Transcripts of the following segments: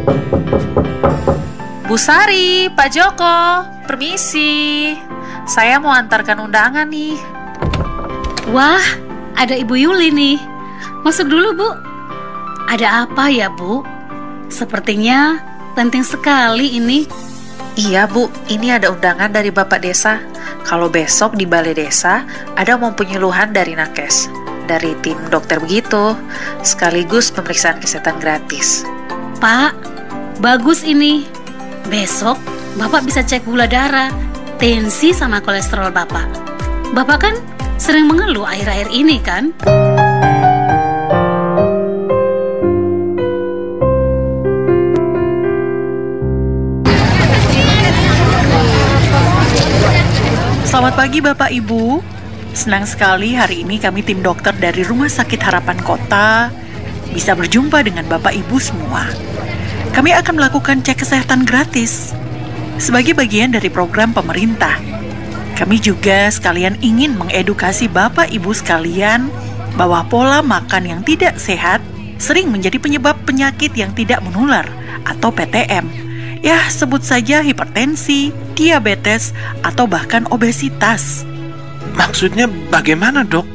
Bu Sari, Pak Joko, permisi. Saya mau antarkan undangan nih. Wah, ada Ibu Yuli nih. Masuk dulu, Bu. Ada apa ya, Bu? Sepertinya penting sekali ini. Iya Bu, ini ada undangan dari Bapak Desa. Kalau besok di Balai Desa ada mau penyuluhan dari Nakes, dari tim dokter begitu, sekaligus pemeriksaan kesehatan gratis. Pak, bagus ini. Besok Bapak bisa cek gula darah, tensi sama kolesterol Bapak. Bapak kan sering mengeluh akhir-akhir ini kan? Selamat pagi Bapak Ibu. Senang sekali hari ini kami tim dokter dari Rumah Sakit Harapan Kota bisa berjumpa dengan Bapak Ibu semua. Kami akan melakukan cek kesehatan gratis sebagai bagian dari program pemerintah. Kami juga sekalian ingin mengedukasi Bapak Ibu sekalian bahwa pola makan yang tidak sehat sering menjadi penyebab penyakit yang tidak menular atau PTM. Ya, sebut saja hipertensi, diabetes, atau bahkan obesitas. Maksudnya bagaimana, Dok?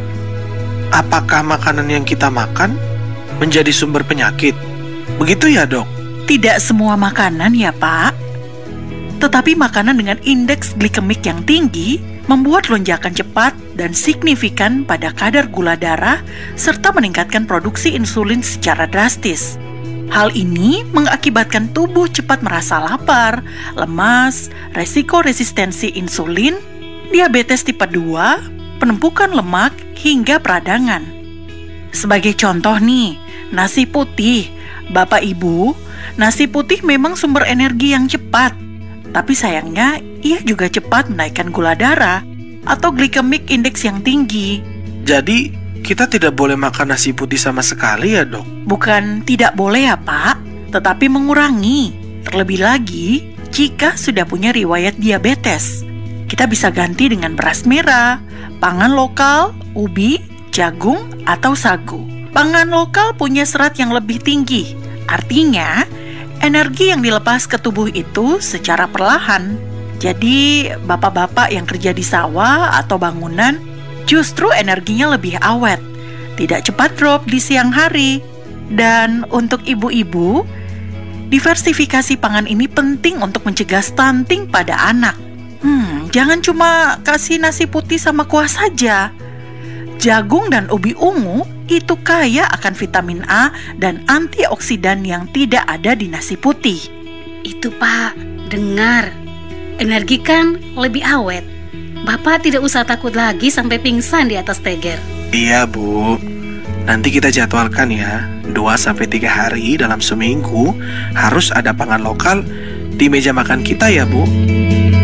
Apakah makanan yang kita makan menjadi sumber penyakit? Begitu ya, Dok? Tidak semua makanan ya, Pak. Tetapi makanan dengan indeks glikemik yang tinggi membuat lonjakan cepat dan signifikan pada kadar gula darah serta meningkatkan produksi insulin secara drastis. Hal ini mengakibatkan tubuh cepat merasa lapar, lemas, resiko resistensi insulin, diabetes tipe 2, penumpukan lemak, hingga peradangan. Sebagai contoh nih, nasi putih. Bapak Ibu, nasi putih memang sumber energi yang cepat, tapi sayangnya ia juga cepat menaikkan gula darah atau glycemic index yang tinggi. Jadi, kita tidak boleh makan nasi putih sama sekali ya, Dok? Bukan tidak boleh ya, Pak, tetapi mengurangi. Terlebih lagi, jika sudah punya riwayat diabetes. Kita bisa ganti dengan beras merah, pangan lokal, ubi, jagung, atau sagu. Pangan lokal punya serat yang lebih tinggi. Artinya, energi yang dilepas ke tubuh itu secara perlahan. Jadi, bapak-bapak yang kerja di sawah atau bangunan justru energinya lebih awet, tidak cepat drop di siang hari. Dan untuk ibu-ibu, diversifikasi pangan ini penting untuk mencegah stunting pada anak. Jangan cuma kasih nasi putih sama kuah saja. Jagung dan ubi ungu itu kaya akan vitamin A dan antioksidan yang tidak ada di nasi putih. Itu Pak, dengar. Energi kan lebih awet. Bapak tidak usah takut lagi sampai pingsan di atas teger. Iya, Bu. Nanti kita jadwalkan ya. 2-3 hari dalam seminggu harus ada pangan lokal di meja makan kita ya, Bu.